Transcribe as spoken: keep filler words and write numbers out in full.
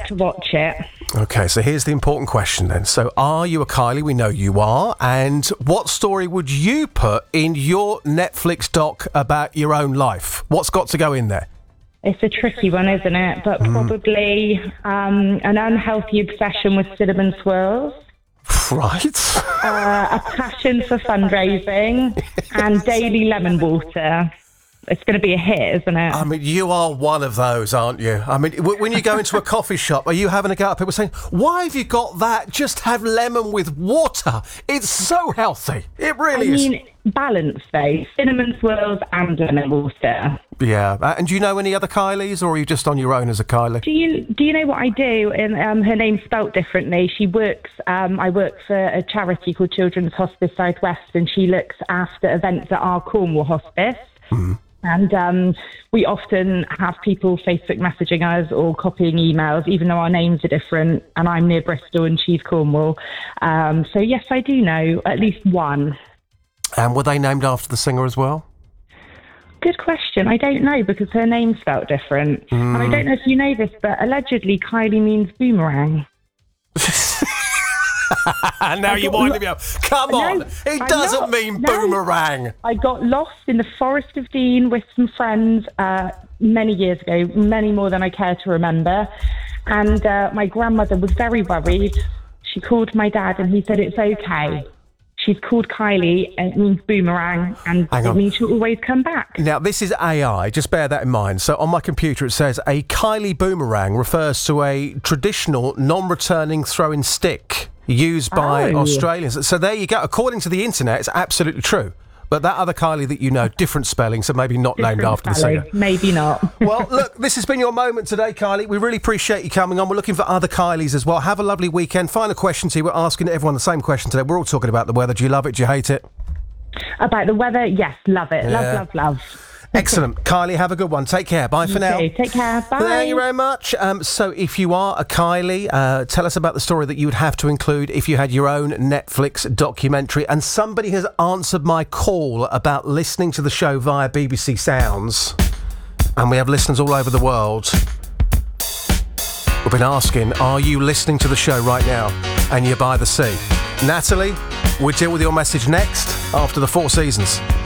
to watch it. Okay, so here's the important question then. So are you a Kylie? We know you are. And what story would you put in your Netflix doc about your own life? What's got to go in there? It's a tricky one, isn't it? But Mm. probably um, an unhealthy obsession with cinnamon swirls. Right. Uh, a passion for fundraising and daily lemon water. It's going to be a hit, isn't it? I mean, you are one of those, aren't you? I mean, w- when you go into a coffee shop, are you having a go at people saying, why have you got that? Just have lemon with water. It's so healthy. It really I is. mean, balance though. Cinnamon swirls and lemon water. Yeah. Uh, and do you know any other Kylies, or are you just on your own as a Kylie? Do you do you know what I do? And um, her name's spelt differently. She works. Um, I work for a charity called Children's Hospice Southwest, and she looks after events at our Cornwall hospice. Mm. And um, we often have people Facebook messaging us or copying emails, even though our names are different. And I'm near Bristol and she's Cornwall. Um, so yes, I do know at least one. And were they named after the singer as well? Good question. I don't know because her name's spelt different. Mm. And I don't know if you know this, but allegedly Kylie means boomerang. And now you're winding me up. Come on. No, it I'm doesn't not. mean No. boomerang. I got lost in the Forest of Dean with some friends uh, many years ago, many more than I care to remember. And uh, my grandmother was very worried. She called my dad and he said, it's okay. She's called Kylie and it means boomerang and Hang it on. means she'll always come back. Now, this is A I. Just bear that in mind. So on my computer, it says a Kylie boomerang refers to a traditional non-returning throwing stick used by Oh. Australians. So there you go. According to the internet, it's absolutely true. But that other Kylie that you know, different spelling, so maybe not named Different after the fellow. singer. Maybe not. Well, look, this has been your moment today, Kylie. We really appreciate you coming on. We're looking for other Kylies as well. Have a lovely weekend. Final question to you. We're asking everyone the same question today. We're all talking about the weather. Do you love it? Do you hate it? About the weather, yes, love it. Yeah. Love, love, love. Excellent. Kylie, have a good one. Take care. Bye for You now. too. Take care. Bye. Thank you very much. Um, so if you are a Kylie, uh, tell us about the story that you would have to include if you had your own Netflix documentary. And somebody has answered my call about listening to the show via B B C Sounds. And we have listeners all over the world. We've been asking, are you listening to the show right now? And you're by the sea. Natalie, we'll deal with your message next after the Four Seasons.